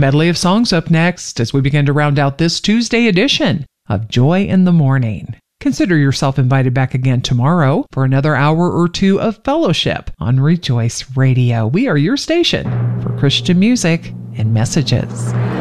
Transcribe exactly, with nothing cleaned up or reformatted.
medley of songs up next as we begin to round out this Tuesday edition of Joy in the Morning. Consider yourself invited back again tomorrow for another hour or two of fellowship on Rejoice Radio. We are your station for Christian music and messages.